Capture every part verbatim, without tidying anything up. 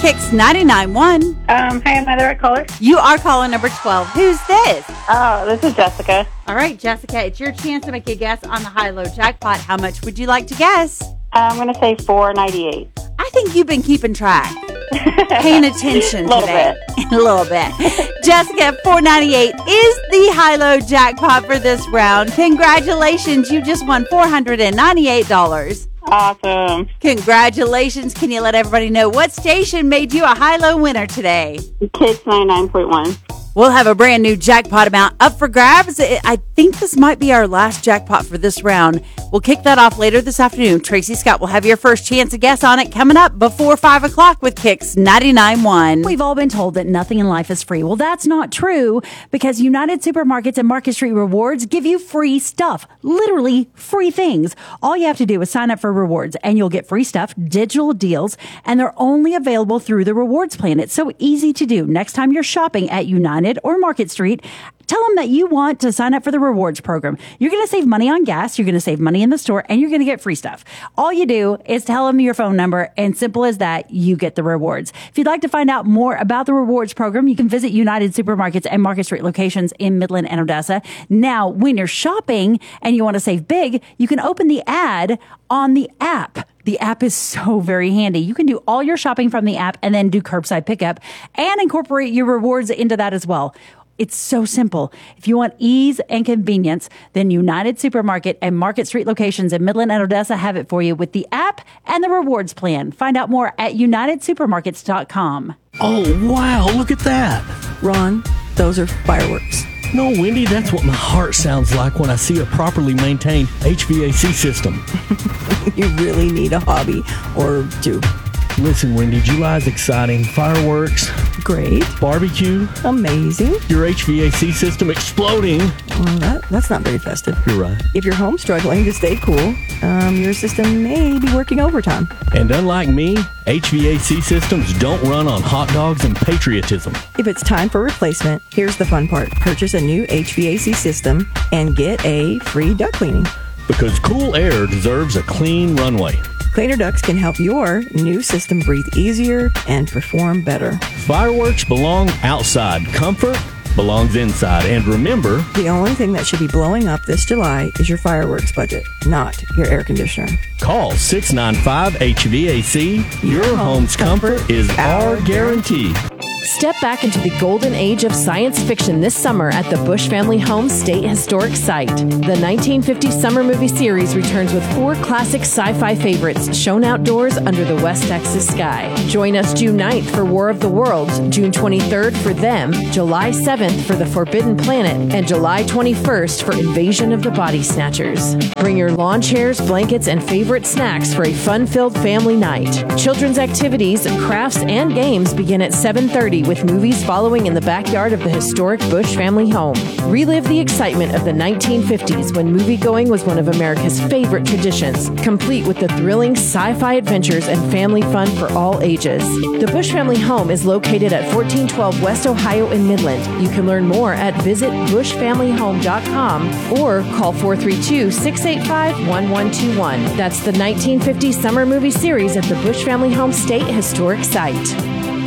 Kicks ninety-nine point one. Um, hi, am I the right caller? You are caller number twelve. Who's this? Oh, this is Jessica. All right, Jessica, it's your chance to make a guess on the high-low jackpot. How much would you like to guess? I'm going to say four ninety-eight. I think you've been keeping track. Paying attention little today. Bit. A little bit. Jessica, four ninety-eight is the high-low jackpot for this round. Congratulations. You just won four hundred ninety-eight dollars. Awesome. Congratulations. Can you let everybody know what station made you a high-low winner today? Kicks ninety-nine point one. We'll have a brand new jackpot amount up for grabs. I think this might be our last jackpot for this round. We'll kick that off later this afternoon. Tracy Scott will have your first chance to guess on it coming up before five o'clock with Kicks ninety-nine point one. We've all been told that nothing in life is free. Well, that's not true, because United Supermarkets and Market Street Rewards give you free stuff. Literally free things. All you have to do is sign up for rewards and you'll get free stuff, digital deals, and they're only available through the rewards plan. It's so easy to do. Next time you're shopping at United or Market Street, tell them that you want to sign up for the rewards program. You're going to save money on gas, you're going to save money in the store, and you're going to get free stuff. All you do is tell them your phone number, and simple as that, you get the rewards. If you'd like to find out more about the rewards program, you can visit United Supermarkets and Market Street locations in Midland and Odessa. Now, when you're shopping and you want to save big, you can open the ad on the app. The app is so very handy. You can do all your shopping from the app and then do curbside pickup and incorporate your rewards into that as well. It's so simple. If you want ease and convenience, then United Supermarket and Market Street locations in Midland and Odessa have it for you with the app and the rewards plan. Find out more at united supermarkets dot com. Oh, wow, look at that. Ron, those are fireworks. No, Wendy, that's what my heart sounds like when I see a properly maintained H V A C system. You really need a hobby or two. Listen, Wendy, July's exciting. Fireworks. Great. Barbecue. Amazing. Your H V A C system exploding. Well, that, that's not very festive. You're right. If you're home struggling to stay cool, um, your system may be working overtime. And unlike me, H V A C systems don't run on hot dogs and patriotism. If it's time for replacement, here's the fun part. Purchase a new H V A C system and get a free duct cleaning. Because cool air deserves a clean runway. Cleaner ducts can help your new system breathe easier and perform better. Fireworks belong outside. Comfort belongs inside. And remember, the only thing that should be blowing up this July is your fireworks budget, not your air conditioner. Call six nine five H V A C. Your home's comfort is our guarantee. Step back into the golden age of science fiction this summer at the Bush Family Home State Historic Site. The nineteen fifty summer movie series returns with four classic sci-fi favorites shown outdoors under the West Texas sky. Join us June ninth for War of the Worlds, June twenty-third for Them, July seventh for The Forbidden Planet, and July twenty-first for Invasion of the Body Snatchers. Bring your lawn chairs, blankets, and favorite snacks for a fun-filled family night. Children's activities, crafts, and games begin at seven thirty with movies following in the backyard of the historic Bush family home. Relive the excitement of the nineteen fifties when moviegoing was one of America's favorite traditions, complete with the thrilling sci-fi adventures and family fun for all ages. The Bush family home is located at fourteen twelve West Ohio in Midland. You can learn more at visit bush family home dot com or call four three two, six eight five, one one two one. That's the nineteen fifty summer movie series at the Bush Family Home State Historic Site.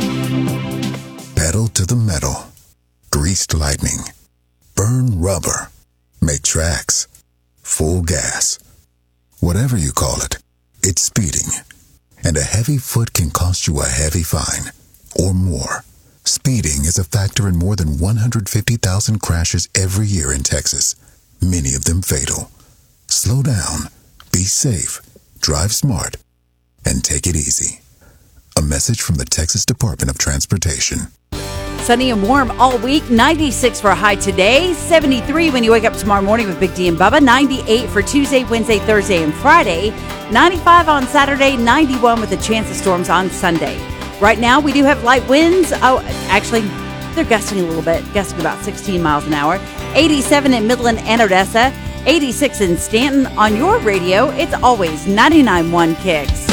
Pedal to the metal, greased lightning, burn rubber, make tracks, full gas. Whatever you call it, it's speeding. And a heavy foot can cost you a heavy fine or more. Speeding is a factor in more than one hundred fifty thousand crashes every year in Texas, many of them fatal. Slow down, be safe, drive smart, and take it easy. A message from the Texas Department of Transportation. Sunny and warm all week. ninety-six for a high today. seventy-three when you wake up tomorrow morning with Big D and Bubba. ninety-eight for Tuesday, Wednesday, Thursday, and Friday. ninety-five on Saturday. ninety-one with a chance of storms on Sunday. Right now, we do have light winds. Oh, actually, they're gusting a little bit. Gusting about sixteen miles an hour. eighty-seven in Midland and Odessa. eighty-six in Stanton. On your radio, it's always ninety-nine point one Kicks.